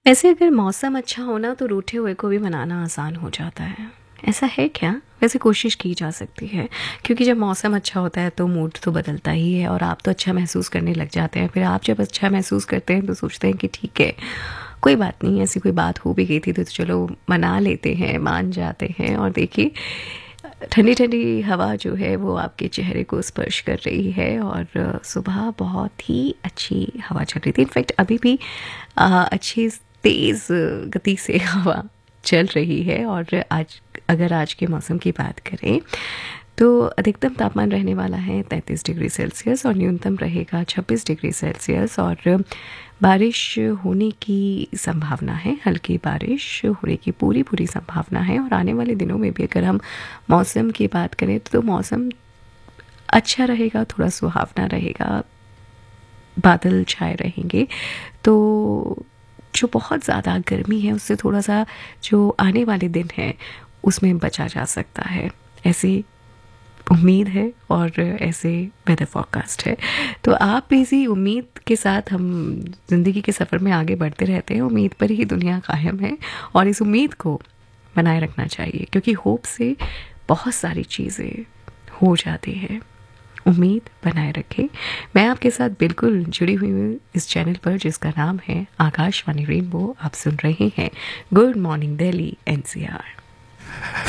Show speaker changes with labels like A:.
A: वैसे अगर मौसम अच्छा हो ना तो रूठे हुए को भी मनाना आसान हो जाता है। ऐसा है क्या? वैसे कोशिश की जा सकती है, क्योंकि जब मौसम अच्छा होता है तो मूड तो बदलता ही है और आप तो अच्छा महसूस करने लग जाते हैं। फिर आप जब अच्छा महसूस करते हैं तो सोचते हैं कि ठीक है, कोई बात नहीं, ऐसी कोई बात हो भी गई थी तो चलो मना लेते हैं, मान जाते हैं। और देखिए, ठंडी ठंडी हवा जो है वो आपके चेहरे को स्पर्श कर रही है और सुबह बहुत ही अच्छी हवा चल रही थी। इनफैक्ट अभी भी अच्छी तेज़ गति से हवा चल रही है। और आज के मौसम की बात करें तो अधिकतम तापमान रहने वाला है 33 डिग्री सेल्सियस और न्यूनतम रहेगा 26 डिग्री सेल्सियस। और बारिश होने की संभावना है, हल्की बारिश होने की पूरी पूरी संभावना है। और आने वाले दिनों में भी अगर हम मौसम की बात करें तो मौसम अच्छा रहेगा, थोड़ा सुहावना रहेगा, बादल छाए रहेंगे। तो जो बहुत ज़्यादा गर्मी है उससे थोड़ा सा जो आने वाले दिन हैं उसमें बचा जा सकता है, ऐसी उम्मीद है और ऐसे वेदर फोरकास्ट है। तो आप भी इसी उम्मीद के साथ हम ज़िंदगी के सफ़र में आगे बढ़ते रहते हैं। उम्मीद पर ही दुनिया कायम है और इस उम्मीद को बनाए रखना चाहिए, क्योंकि होप से बहुत सारी चीज़ें हो जाती हैं। उम्मीद बनाए रखें। मैं आपके साथ बिल्कुल जुड़ी हुई हूँ इस चैनल पर जिसका नाम है आकाशवाणी रेनबो। आप सुन रहे हैं गुड मॉर्निंग दिल्ली NCR।